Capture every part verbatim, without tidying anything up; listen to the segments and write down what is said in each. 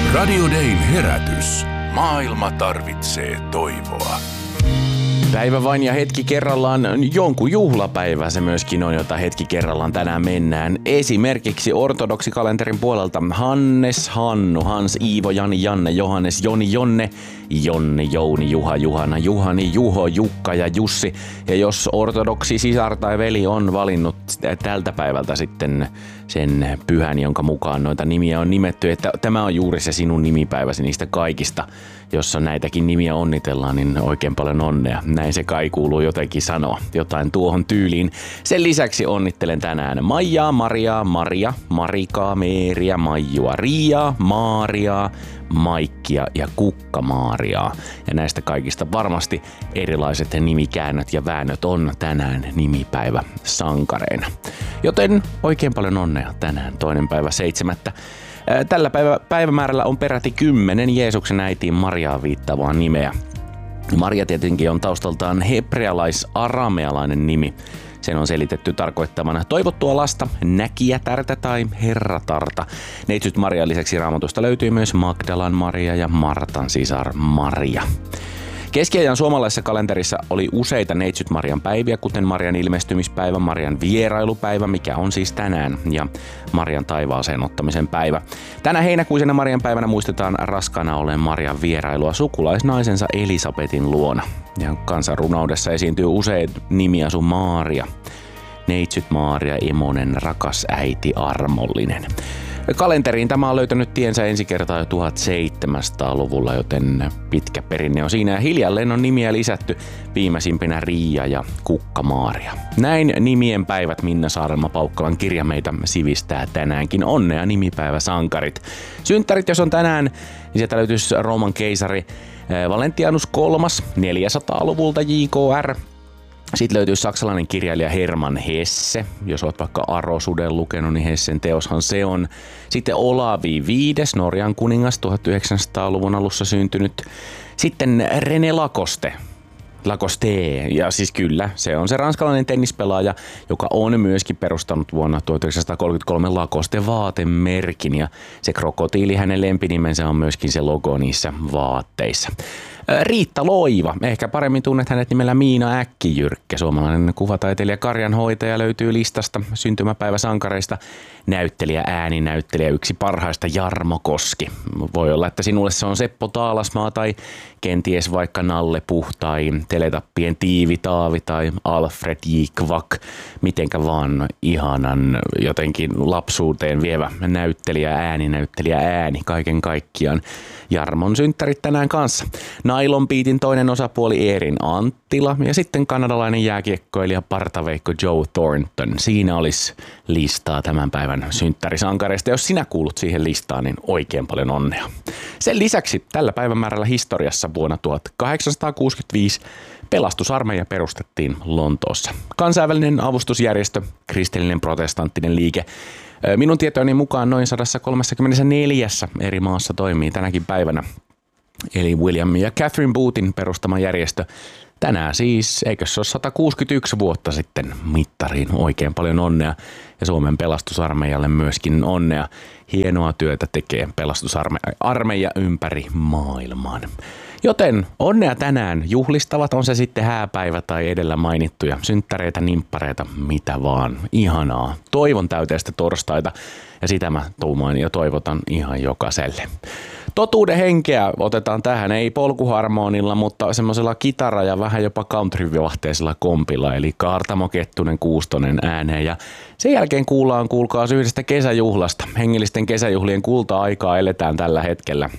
Radio Dayn herätys. Maailma tarvitsee toivoa. Päivä vain ja hetki kerrallaan jonkun juhlapäivä se myöskin on, jota hetki kerrallaan tänään mennään. Esimerkiksi ortodoksikalenterin puolelta Hannes, Hannu, Hans, Iivo, Jani, Janne, Johannes, Joni, Jonne, Jonni, Jouni, Juha, Juhana, Juhani, Juho, Jukka ja Jussi. Ja jos ortodoksi sisar tai veli on valinnut tältä päivältä sitten sen pyhän, jonka mukaan noita nimiä on nimetty, että tämä on juuri se sinun nimipäiväsi niistä kaikista, jossa näitäkin nimiä onnitellaan, niin oikein paljon onnea. Näin se kai kuuluu jotenkin sanoa, jotain tuohon tyyliin. Sen lisäksi onnittelen tänään Maijaa, Mariaa, Maria, Marikaa, Meeriä, Maijua, Riaa, Maariaa, Maikkia ja Kukka-Maariaa. Ja näistä kaikista varmasti erilaiset nimikäännöt ja väännöt on tänään nimipäivä sankareina. Joten oikein paljon onnea tänään, toinen päivä seitsemättä. Tällä päivä, päivämäärällä on peräti kymmenen Jeesuksen äitiin Mariaa viittaavaa nimeä. Maria tietenkin on taustaltaan hebrealais-aramealainen nimi. Sen on selitetty tarkoittamaan toivottua lasta, näkijätärtä tai herratarta. Neitsyt Marian lisäksi Raamatusta löytyy myös Magdalan Maria ja Martan sisar Maria. Keskiajan suomalaisessa kalenterissa oli useita Neitsyt Marian päiviä, kuten Marian ilmestymispäivä, Marian vierailupäivä, mikä on siis tänään, ja Marian taivaaseen ottamisen päivä. Tänä heinäkuisena Marian päivänä muistetaan raskaana olleen Marian vierailua sukulaisnaisensa Elisabetin luona. Ja kansanrunoudessa esiintyy usein nimiasu Maaria. Neitsyt Maaria, emonen, rakas äiti, armollinen. Kalenteriin tämä on löytänyt tiensä ensi kertaa jo tuhatseitsemänsataaluvulla, joten pitkä perinne on siinä ja hiljalleen on nimiä lisätty, viimeisimpinä Riia ja Kukka-Maaria. Näin nimien päivät Minna Saarelma Paukkalan kirja meitä sivistää tänäänkin. Onnea nimipäivä sankarit. Synttärit jos on tänään, niin sieltä löytyisi Rooman keisari Valentianus kolmas neljäsataaluvulta J K R. Sitten löytyy saksalainen kirjailija Hermann Hesse. Jos olet vaikka Arosuden lukenut, niin Hessen teoshan se on. Sitten Olavi viides, Norjan kuningas, tuhatyhdeksänsataaluvun alussa syntynyt. Sitten René Lacoste. Lacoste, ja siis kyllä, se on se ranskalainen tennispelaaja, joka on myöskin perustanut vuonna tuhatyhdeksänsataakolmekymmentäkolme Lacoste-vaatemerkin, ja se krokotiili, hänen lempinimensä on myöskin se logo niissä vaatteissa. Riitta Loiva, ehkä paremmin tunnet hänet nimellä Miina Äkkijyrkkä, suomalainen kuvataiteilija, karjanhoitaja, löytyy listasta syntymäpäiväsankareista. Näyttelijä, ääninäyttelijä, yksi parhaista Jarmo Koski. Voi olla, että sinulle se on Seppo Taalasmaa tai kenties vaikka Nalle Puh tai Teletappien Tiivi Taavi tai Alfred J. Kvak. Mitenkä vaan ihanan jotenkin lapsuuteen vievä näyttelijä, ääninäyttelijä, ääni kaiken kaikkiaan. Jarmon synttärit tänään kanssa. Nylon Beatin toinen osapuoli Eerin Anttila ja sitten kanadalainen jääkiekkoilija partaveikko Joe Thornton. Siinä olisi listaa tämän päivän synttärisankareista. Jos sinä kuulut siihen listaan, niin oikein paljon onnea. Sen lisäksi tällä päivämäärällä historiassa vuonna tuhatkahdeksansataakuusikymmentäviisi pelastusarmeija perustettiin Lontoossa. Kansainvälinen avustusjärjestö, kristillinen protestanttinen liike. Minun tietojeni mukaan noin sata kolmekymmentäneljä eri maassa toimii tänäkin päivänä. Eli William ja Catherine Boothin perustama järjestö. Tänään siis, eikö se ole sata kuusikymmentäyksi vuotta sitten mittariin. Oikein paljon onnea ja Suomen pelastusarmeijalle myöskin onnea. Hienoa työtä tekee pelastusarmeija ympäri maailman. Joten onnea tänään juhlistavat, on se sitten hääpäivä tai edellä mainittuja synttäreitä, nimppareita, mitä vaan. Ihanaa. Toivon täyteistä torstaita ja sitä mä tuumaan ja toivotan ihan jokaiselle. Totuuden henkeä otetaan tähän, ei polkuharmonilla, mutta semmoisella kitara- ja vähän jopa country-vivahteisella kompilla, eli Kaartamo Kettunen Kuustonen ääneen. Ja sen jälkeen kuullaan, kuulkaa yhdestä kesäjuhlasta. Hengellisten kesäjuhlien kulta-aikaa eletään tällä hetkellä.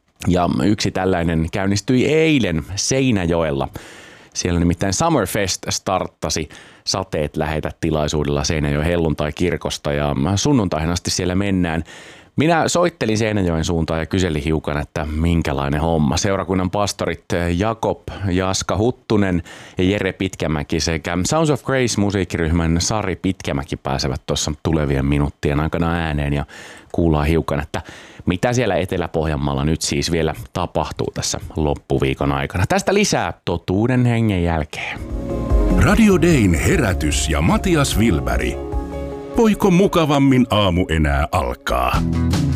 Ja yksi tällainen käynnistyi eilen Seinäjoella. Siellä nimittäin Summerfest starttasi Sateet lähetä tilaisuudella Seinäjoen helluntai-kirkosta ja sunnuntaihin asti siellä mennään. Minä soittelin Seinäjoen suuntaan ja kyselin hiukan, että minkälainen homma. Seurakunnan pastorit Jakob Jaska Huttunen ja Jere Pitkämäki sekä Sounds of Grace musiikkiryhmän Sari Pitkämäki pääsevät tuossa tulevien minuuttien aikana ääneen ja kuullaan hiukan, että mitä siellä Etelä-Pohjanmaalla nyt siis vielä tapahtuu tässä loppuviikon aikana. Tästä lisää totuuden hengen jälkeen. Radio Dayn herätys ja Matias Wilberg. Voiko mukavammin aamu enää alkaa?